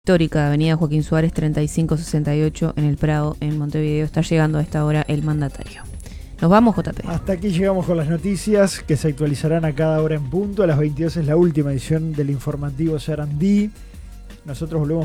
histórica Avenida Joaquín Suárez 3568 en el Prado, en Montevideo. Está llegando a esta hora el mandatario. Nos vamos, JP. Hasta aquí llegamos con las noticias que se actualizarán a cada hora en punto. A las 22 es la última edición del informativo Sarandí. Nosotros volvemos